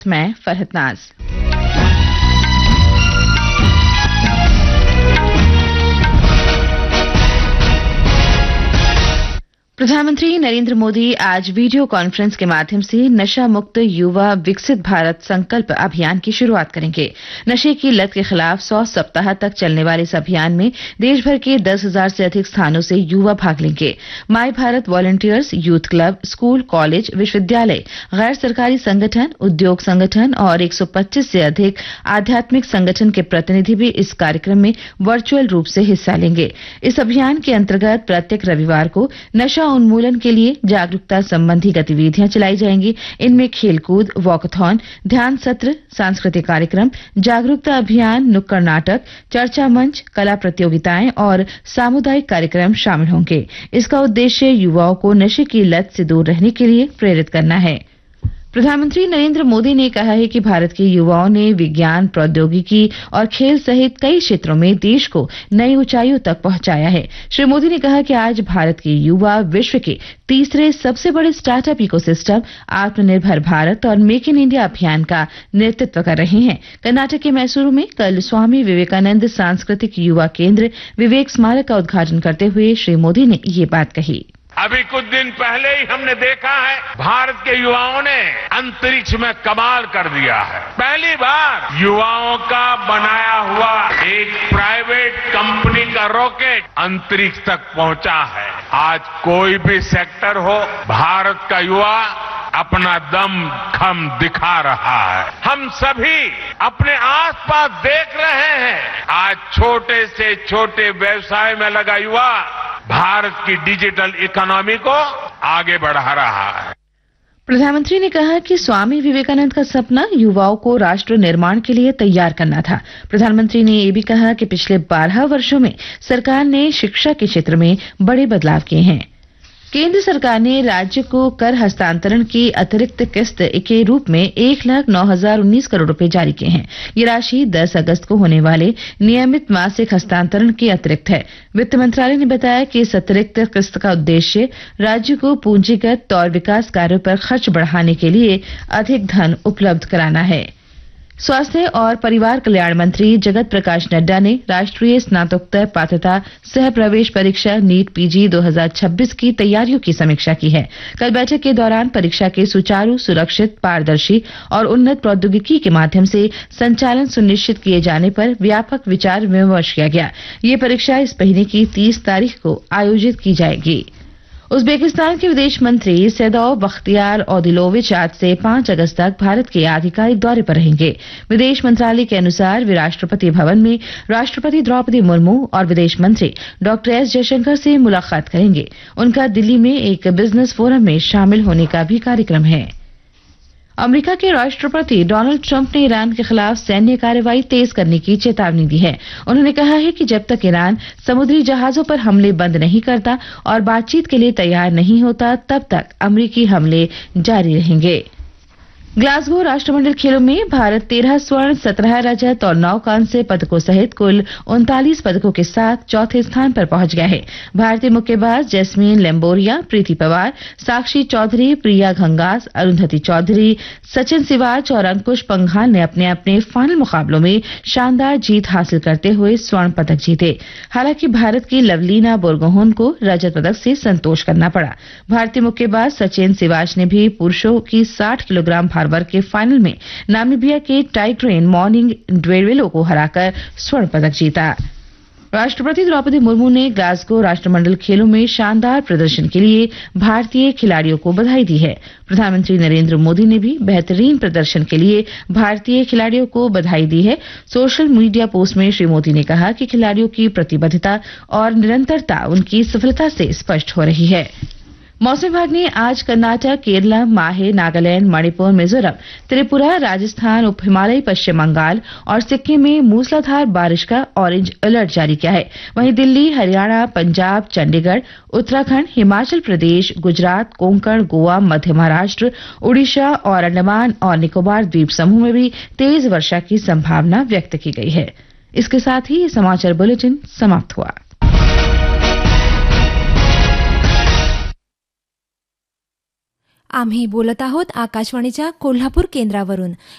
मैं फरहत नाज। प्रधानमंत्री नरेंद्र मोदी आज वीडियो कॉन्फ्रेंस के माध्यम से नशा मुक्त युवा विकसित भारत संकल्प अभियान की शुरुआत करेंगे। नशे की लत के खिलाफ 100 सप्ताह तक चलने वाले इस अभियान में देश भर के 10,000 से अधिक स्थानों से युवा भाग लेंगे। My Bharat volunteers, youth club, school, college, विश्वविद्यालय, गैर सरकारी संगठन, उद्योग संगठन और 125 से अधिक आध्यात्मिक संगठन के प्रतिनिधि भी इस कार्यक्रम में वर्चुअल रूप से हिस्सा लेंगे। इस अभियान के अंतर्गत प्रत्येक रविवार को नशा उन्मूलन के लिए जागरूकता संबंधी गतिविधियां चलाई जाएंगी। इनमें खेलकूद, वॉकथॉन, ध्यान सत्र, सांस्कृतिक कार्यक्रम, जागरूकता अभियान, नुक्कड़ नाटक, चर्चा मंच, कला प्रतियोगिताएं और सामुदायिक कार्यक्रम शामिल होंगे। इसका उद्देश्य युवाओं को नशे की लत से दूर रहने के लिए प्रेरित करना है। प्रधानमंत्री नरेंद्र मोदी ने कहा है कि भारत के युवाओं ने विज्ञान, प्रौद्योगिकी और खेल सहित कई क्षेत्रों में देश को नई ऊंचाइयों तक पहुंचाया है। श्री मोदी ने कहा कि आज भारत के युवा विश्व के तीसरे सबसे बड़े स्टार्टअप इकोसिस्टम आत्मनिर्भर भारत और मेक इन इंडिया अभियान का नेतृत्व कर रहे हैं। कर्नाटक के मैसूरू में कल स्वामी विवेकानंद सांस्कृतिक युवा केंद्र विवेक स्मारक का उद्घाटन करते हुए श्री मोदी ने ये बात कही। अभी कुछ दिन पहले ही हमने देखा है भारत के युवाओं ने अंतरिक्ष में कमाल कर दिया है। पहली बार युवाओं का बनाया हुआ एक प्राइवेट कंपनी का रॉकेट अंतरिक्ष तक पहुंचा है। आज कोई भी सेक्टर हो, भारत का युवा अपना दम खम दिखा रहा है। हम सभी अपने आसपास देख रहे हैं, आज छोटे से छोटे व्यवसाय में लगा युवा भारत की डिजिटल इकोनॉमी को आगे बढ़ा रहा है। प्रधानमंत्री ने कहा कि स्वामी विवेकानंद का सपना युवाओं को राष्ट्र निर्माण के लिए तैयार करना था। प्रधानमंत्री ने यह भी कहा कि पिछले 12 वर्षों में सरकार ने शिक्षा के क्षेत्र में बड़े बदलाव किए हैं। केंद्र सरकार ने राज्य को कर हस्तांतरण की अतिरिक्त किस्त के रूप में 1,09,019 करोड़ रुपए जारी किए हैं। ये राशि 10 अगस्त को होने वाले नियमित मासिक हस्तांतरण के अतिरिक्त है। वित्त मंत्रालय ने बताया कि इस अतिरिक्त किस्त का उद्देश्य राज्य को पूंजीगत और विकास कार्यों पर खर्च बढ़ाने के लिए अधिक धन उपलब्ध कराना है। स्वास्थ्य और परिवार कल्याण मंत्री जगत प्रकाश नड्डा ने राष्ट्रीय स्नातकोत्तर पात्रता सह प्रवेश परीक्षा नीट पीजी 2026 की तैयारियों की समीक्षा की है। कल बैठक के दौरान परीक्षा के सुचारू, सुरक्षित, पारदर्शी और उन्नत प्रौद्योगिकी के माध्यम से संचालन सुनिश्चित किए जाने पर व्यापक विचार विमर्श किया गया। ये परीक्षा इस महीने की 30 तारीख को आयोजित की जाएगी। उज्बेकिस्तान के विदेश मंत्री सैदोव बख्तियार ओदिलोविच आज से 5 अगस्त तक भारत के आधिकारिक दौरे पर रहेंगे। विदेश मंत्रालय के अनुसार वे राष्ट्रपति भवन में राष्ट्रपति द्रौपदी मुर्मू और विदेश मंत्री डॉक्टर एस जयशंकर से मुलाकात करेंगे। उनका दिल्ली में एक बिजनेस फोरम में शामिल होने का भी कार्यक्रम है। अमेरिका के राष्ट्रपति डोनाल्ड ट्रंप ने ईरान के खिलाफ सैन्य कार्रवाई तेज करने की चेतावनी दी है। उन्होंने कहा है कि जब तक ईरान समुद्री जहाजों पर हमले बंद नहीं करता और बातचीत के लिए तैयार नहीं होता, तब तक अमेरिकी हमले जारी रहेंगे। ग्लासगो राष्ट्रमंडल खेलों में भारत 13 स्वर्ण, 17 रजत और 9 कांस्य पदकों सहित कुल 39 पदकों के साथ चौथे स्थान पर पहुंच गया है। भारतीय मुक्केबाज जैस्मीन लेम्बोरिया, प्रीति पवार, साक्षी चौधरी, प्रिया घंगास, अरुंधति चौधरी, सचिन सिवाच और अंकुश पंघाल ने अपने अपने फाइनल मुकाबलों में शानदार जीत हासिल करते हुए स्वर्ण पदक जीते। हालांकि भारत की लवलीना बोरगोहेन को रजत पदक से संतोष करना पड़ा। भारतीय मुक्केबाज सचिन सिवाच ने भी पुरुषों की 60 किलोग्राम वर्ग के फाइनल में नामीबिया के टाइट्रेन मॉर्निंग ड्वेवेलो को हराकर स्वर्ण पदक जीता। राष्ट्रपति द्रौपदी मुर्मू ने ग्लासगो राष्ट्रमंडल खेलों में शानदार प्रदर्शन के लिए भारतीय खिलाड़ियों को बधाई दी है। प्रधानमंत्री नरेंद्र मोदी ने भी बेहतरीन प्रदर्शन के लिए भारतीय खिलाड़ियों को बधाई दी है। सोशल मीडिया पोस्ट में श्री मोदी ने कहा कि खिलाड़ियों की प्रतिबद्धता और निरंतरता उनकी सफलता से स्पष्ट हो रही है। मौसम विभाग ने आज कर्नाटक, केरला, माहे, नागालैंड, मणिपुर, मिजोरम, त्रिपुरा, राजस्थान, उप हिमालयी पश्चिम बंगाल और सिक्किम में मूसलाधार बारिश का ऑरेंज अलर्ट जारी किया है। वहीं दिल्ली, हरियाणा, पंजाब, चंडीगढ़, उत्तराखंड, हिमाचल प्रदेश, गुजरात, कोंकण, गोवा, मध्य महाराष्ट्र, उड़ीसा और अंडमान और निकोबार द्वीप समूह में भी तेज वर्षा की संभावना व्यक्त की गई है। इसके साथ ही ये समाचार बुलेटिन समाप्त हुआ। आम्ही बोलत आहोत आकाशवाणीच्या कोल्हापूर केंद्रावरून।